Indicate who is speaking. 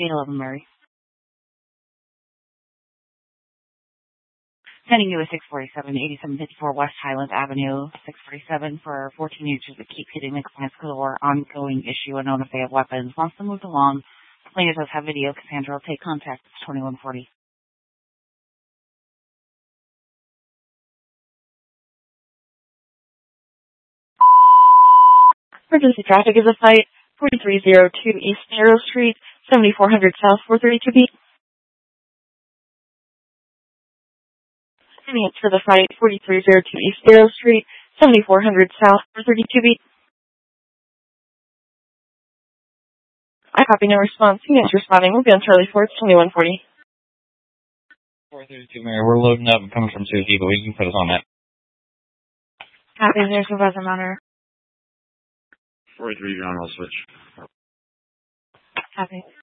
Speaker 1: 811 Murray. Sending you a 647, 8754 West Highland Avenue, 647 for 14 inches that keep hitting the client's galore, ongoing issue, a known affair of weapons. Wants to move along. Plaintiff does have video. Cassandra will take contact. It's 2140. Emergency traffic is a fight. 4302 East Narrow Street, 7400 South 432B. And it's for the fight, 4302 East Narrow Street, 7400 South 432B. I copy, no response. Units responding. We'll be on Charlie 4, 2140.
Speaker 2: 432 Mary, we're loading up and coming from Susie, but we can put us on that.
Speaker 1: Copy, there's Supervisor Monner.
Speaker 3: 43 John, I'll switch.
Speaker 1: Copy.